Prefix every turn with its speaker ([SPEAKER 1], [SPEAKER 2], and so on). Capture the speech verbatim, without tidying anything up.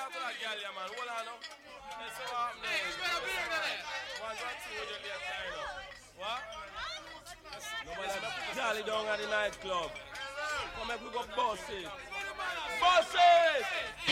[SPEAKER 1] talk to that girl, yeah, man. Hold on, no. Let's see what happens. Hey, it's better be there. One, one, two, with your left side up. What? No man, Jolly down at the nightclub. Come here, we go bosses. Bosses!